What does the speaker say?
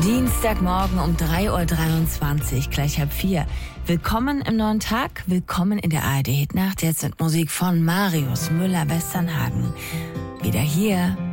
Dienstagmorgen um 3.23 Uhr, gleich 3:30. Willkommen im neuen Tag, willkommen in der ARD Hitnacht. Jetzt mit Musik von Marius Müller-Westernhagen. Wieder hier